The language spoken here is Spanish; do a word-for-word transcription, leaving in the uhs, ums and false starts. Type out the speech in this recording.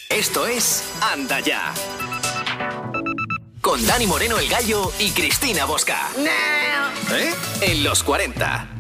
Esto es Anda Ya. Con Dani Moreno el Gallo y Cristina Bosca. ¿Eh? En los cuarenta.